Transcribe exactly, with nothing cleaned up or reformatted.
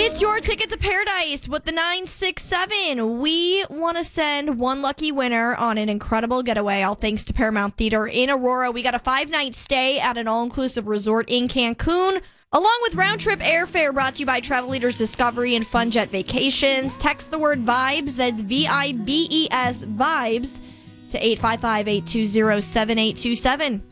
It's your ticket to paradise with the nine six seven. We want to send one lucky winner on an incredible getaway, all thanks to Paramount Theater in Aurora. We got a five-night stay at an all-inclusive resort in Cancun, along with round-trip airfare brought to you by Travel Leaders Discovery and Fun Jet Vacations. Text the word VIBES, that's V I B E S, VIBES, to eight five five, eight two zero, seven eight two seven.